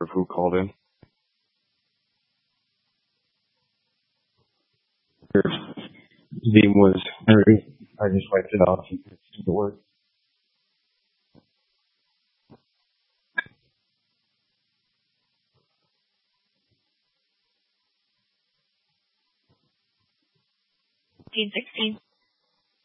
of who called in. His name was Harry. I just wiped it off and put it to work. Gene 16.